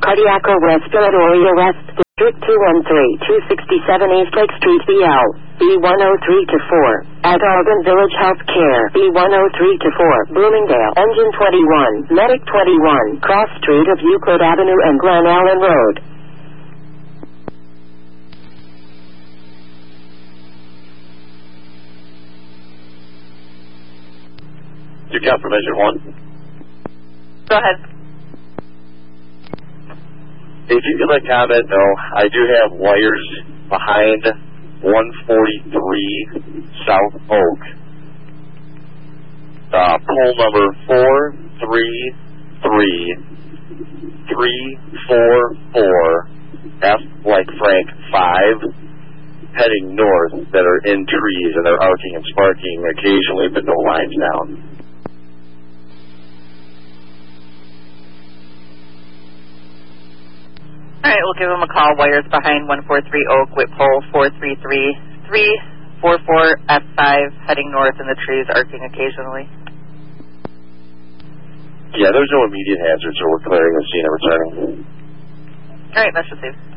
West, Philadelphia West, District 213, 267 East Lake Street, BL, B103 to 4. At Alden Village Health Care, B103 to 4. Bloomingdale, Engine 21, Medic 21, Cross Street of Euclid Avenue and Glen Allen Road. Your confirmation 1. Go ahead. If you could let comment, though, I do have wires behind 143 South Oak. Pole number 433344, F like Frank 5, heading north, that are in trees and they're arcing and sparking occasionally, but no lines down. All right, we'll give them a call. Wires behind 143 Oak, with pole 433344 F5, heading north in the trees, arcing occasionally. Yeah, there's no immediate hazard, so we're clearing the scene and returning. All right, that's received.